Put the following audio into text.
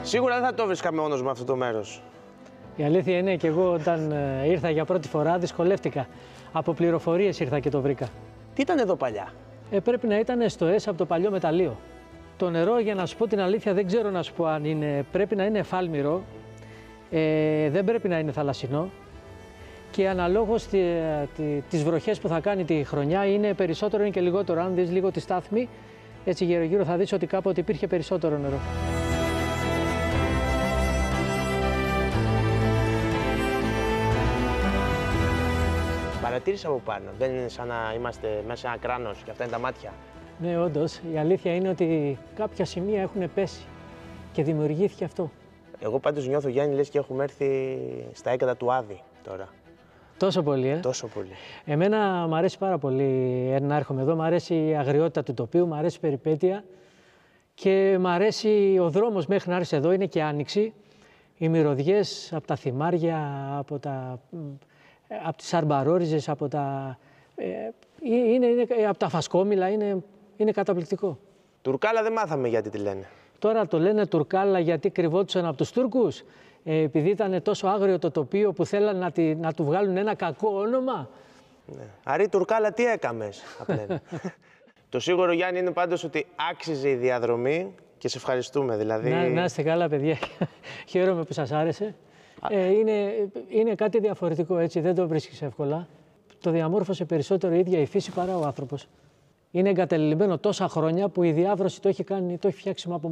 Σίγουρα δεν θα το βρίσκα μόνος μου αυτό το μέρος. Η αλήθεια είναι και εγώ όταν ήρθα για πρώτη φορά δυσκολεύτηκα. Από πληροφορίες ήρθα και το βρήκα. Τι ήταν εδώ παλιά? Πρέπει να ήταν στο ΕΣ από το παλιό μεταλλείο. Το νερό, για να σου πω την αλήθεια, δεν ξέρω να σου πω αν είναι. Πρέπει να είναι εφάλμυρο, δεν πρέπει να είναι θαλασσινό. Και αναλόγως τις βροχές που θα κάνει τη χρονιά είναι περισσότερο ή και λιγότερο. Αν δεις λίγο τη στάθμη, έτσι γύρω-γύρω θα δεις ότι κάποτε υπήρχε περισσότερο νερό. Παρατήρησα από πάνω. Δεν είναι σαν να είμαστε μέσα σε ένα κράνος και αυτά είναι τα μάτια. Ναι, όντως. Η αλήθεια είναι ότι κάποια σημεία έχουν πέσει και δημιουργήθηκε αυτό. Εγώ πάντως νιώθω, Γιάννη, λες και έχουμε έρθει στα έκατα του Άδη τώρα. Τόσο πολύ, Τόσο πολύ. Εμένα μου αρέσει πάρα πολύ να έρχομαι εδώ. Μ' αρέσει η αγριότητα του τοπίου, μ' αρέσει η περιπέτεια και μ' αρέσει ο δρόμος μέχρι να έρθεις εδώ. Είναι και άνοιξη. Οι μυρωδιές από τα θυμάρια, από τις αρμπαρόριζες, από τα φασκόμηλα, είναι καταπληκτικό. Τουρκάλα δεν μάθαμε γιατί τη λένε. Τώρα το λένε Τουρκάλα γιατί κρυβόντουσαν από τους Τούρκους, επειδή ήταν τόσο άγριο το τοπίο που θέλαν να του βγάλουν ένα κακό όνομα. Ναι. Αρή Τουρκάλα, τι έκαμες, θα λένε. Το σίγουρο, Γιάννη, είναι πάντως ότι άξιζε η διαδρομή και σε ευχαριστούμε. Δηλαδή... Να είστε καλά, παιδιά. Χαίρομαι που σας άρεσε. Είναι κάτι διαφορετικό, έτσι, δεν το βρίσκεις εύκολα. Το διαμόρφωσε περισσότερο η ίδια η φύση παρά ο άνθρωπος. Είναι εγκαταλειμμένο τόσα χρόνια που η διάβρωση το έχει φτιάξει από